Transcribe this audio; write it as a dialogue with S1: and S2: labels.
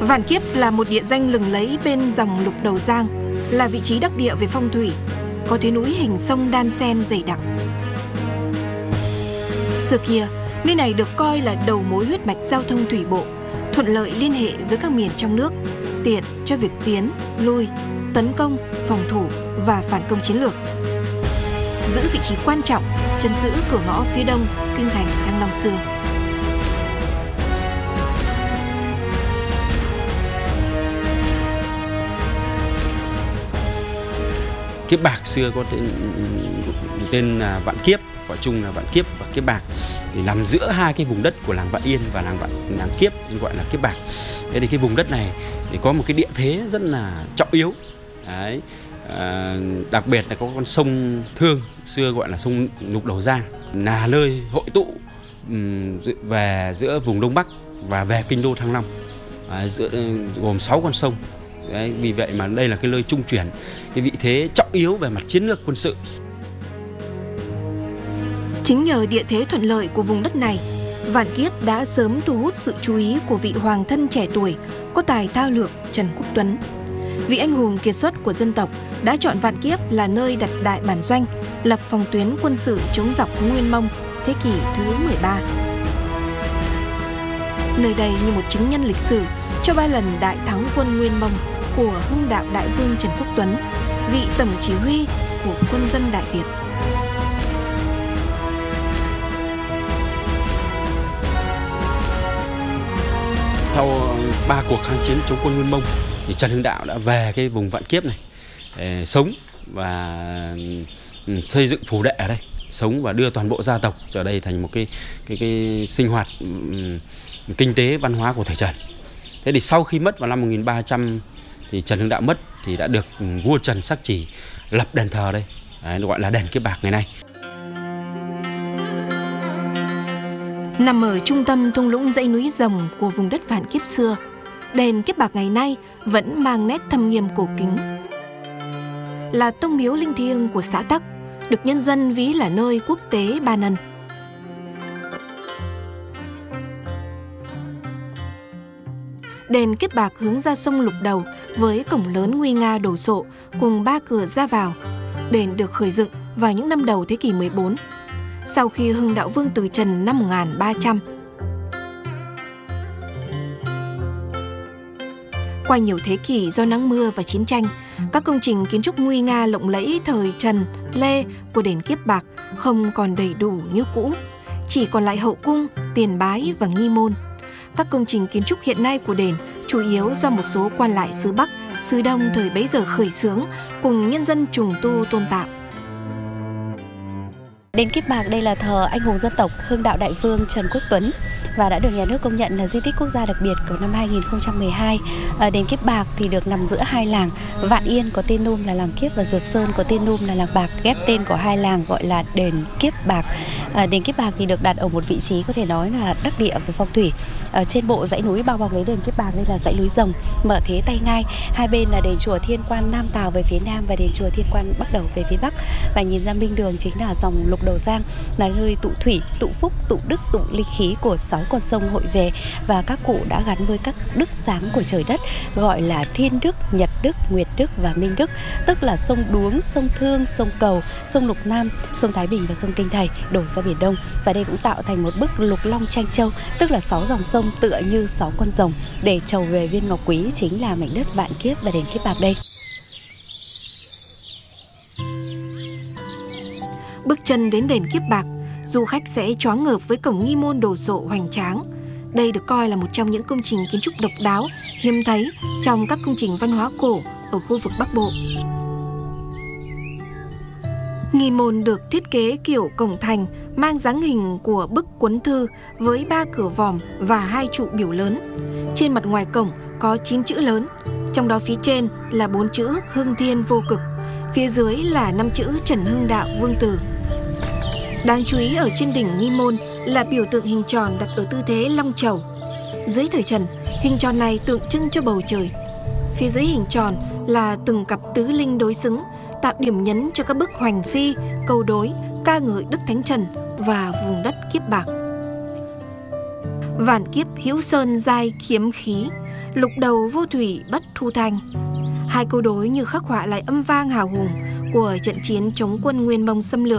S1: Vạn Kiếp là một địa danh lừng lẫy bên dòng Lục Đầu Giang, là vị trí đắc địa về phong thủy, có thế núi hình sông đan xen dày đặc. Xưa kia, nơi này được coi là đầu mối huyết mạch giao thông thủy bộ, thuận lợi liên hệ với các miền trong nước, tiện cho việc tiến, lui, tấn công, phòng thủ và phản công chiến lược. Giữ vị trí quan trọng, trấn giữ cửa ngõ phía đông kinh thành Thăng Long xưa.
S2: Kiếp Bạc xưa có tên là Vạn Kiếp, gọi chung là Vạn Kiếp và Kiếp Bạc, thì nằm giữa hai cái vùng đất của làng Vạn Yên và làng Kiếp, gọi là Kiếp Bạc. Thế thì cái vùng đất này thì có một cái địa thế rất là trọng yếu. Đấy. Đặc biệt là có con sông Thương, xưa gọi là sông Lục Đầu Giang, là nơi hội tụ về giữa vùng Đông Bắc và về kinh đô Thăng Long, gồm 6 con sông. Đấy, vì vậy mà đây là cái nơi trung chuyển, cái vị thế trọng yếu về mặt chiến lược quân sự.
S1: Chính nhờ địa thế thuận lợi của vùng đất này, Vạn Kiếp đã sớm thu hút sự chú ý của vị hoàng thân trẻ tuổi có tài thao lược Trần Quốc Tuấn. Vị anh hùng kiệt xuất của dân tộc đã chọn Vạn Kiếp là nơi đặt đại bản doanh, lập phòng tuyến quân sự chống giặc Nguyên Mông thế kỷ thứ 13. Nơi đây như một chứng nhân lịch sử cho 3 lần đại thắng quân Nguyên Mông của hưng đạo đại vương Trần Quốc Tuấn, vị tổng chỉ huy của quân dân Đại Việt.
S2: Sau 3 cuộc kháng chiến chống quân Nguyên Mông thì Trần Hưng Đạo đã về cái vùng Vạn Kiếp này để sống và xây dựng phủ đệ ở đây, sống và đưa toàn bộ gia tộc ở đây thành một cái sinh hoạt kinh tế văn hóa của thời Trần. Thế thì sau khi mất vào năm 1300 thì Trần Hưng Đạo mất thì đã được vua Trần Sắc Chỉ lập đền thờ đây. Đấy, gọi là đền Kiếp Bạc ngày nay.
S1: Nằm ở trung tâm thung lũng dãy núi rồng của vùng đất Vạn Kiếp xưa, đền Kiếp Bạc ngày nay vẫn mang nét thâm nghiêm cổ kính. Là tông miếu linh thiêng của xã Tắc, được nhân dân ví là nơi quốc tế Ba Nân. Đền Kiếp Bạc hướng ra sông Lục Đầu với cổng lớn nguy nga đồ sộ cùng 3 cửa ra vào. Đền được khởi dựng vào những năm đầu thế kỷ 14, sau khi Hưng Đạo Vương từ trần năm 1300. Qua nhiều thế kỷ do nắng mưa và chiến tranh, các công trình kiến trúc nguy nga lộng lẫy thời Trần, Lê của đền Kiếp Bạc không còn đầy đủ như cũ, chỉ còn lại hậu cung, tiền bái và nghi môn. Các công trình kiến trúc hiện nay của đền chủ yếu do một số quan lại xứ Bắc, xứ Đông thời bấy giờ khởi xướng cùng nhân dân trùng tu tôn tạo.
S3: Đền Kiếp Bạc đây là thờ anh hùng dân tộc Hưng Đạo Đại Vương Trần Quốc Tuấn và đã được nhà nước công nhận là di tích quốc gia đặc biệt của năm 2012. Đền Kiếp Bạc thì được nằm giữa hai làng Vạn Yên có tên nôm là làng Kiếp và Dược Sơn có tên nôm là làng Bạc, ghép tên của hai làng gọi là đền Kiếp Bạc. Đền Kiếp Bạc thì được đặt ở một vị trí có thể nói là đắc địa về phong thủy. Trên bộ dãy núi bao bọc lấy đền Kiếp Bạc đây là dãy núi rồng mở thế tay ngai, hai bên là đền chùa Thiên Quan Nam Tào về phía nam và đền chùa Thiên Quan Bắc Đầu về phía bắc, và nhìn ra minh đường chính là dòng Lục Đầu Giang, là nơi tụ thủy, tụ phúc, tụ đức, tụ linh khí của 6 con sông hội về, và các cụ đã gắn với các đức sáng của trời đất gọi là Thiên Đức, Nhật Đức, Nguyệt Đức và Minh Đức, tức là sông Đuống, sông Thương, sông Cầu, sông Lục Nam, sông Thái Bình và sông Kinh Thầy đổ ra biển Đông. Và đây cũng tạo thành một bức lục long tranh châu, tức là 6 dòng sông tựa như 6 con rồng để trầu về viên ngọc quý, chính là mảnh đất Vạn Kiếp và đền Kiếp Bạc đây.
S1: Bước chân đến đền Kiếp Bạc, du khách sẽ choáng ngợp với cổng nghi môn đồ sộ hoành tráng. Đây được coi là một trong những công trình kiến trúc độc đáo, hiếm thấy trong các công trình văn hóa cổ ở khu vực Bắc Bộ. Nghi môn được thiết kế kiểu cổng thành, mang dáng hình của bức cuốn thư với 3 cửa vòm và 2 trụ biểu lớn. Trên mặt ngoài cổng có 9 chữ lớn, trong đó phía trên là 4 chữ Hưng Thiên Vô Cực, phía dưới là 5 chữ Trần Hưng Đạo Vương Tử. Đáng chú ý ở trên đỉnh nghi môn là biểu tượng hình tròn đặt ở tư thế long trầu. Dưới thời Trần, hình tròn này tượng trưng cho bầu trời. Phía dưới hình tròn là từng cặp tứ linh đối xứng, tạo điểm nhấn cho các bức hoành phi, câu đối, ca ngợi Đức Thánh Trần và vùng đất Kiếp Bạc. Vạn kiếp hữu sơn giai khiếm khí, lục đầu vô thủy bất thu thanh. Hai câu đối như khắc họa lại âm vang hào hùng của trận chiến chống quân Nguyên Mông xâm lược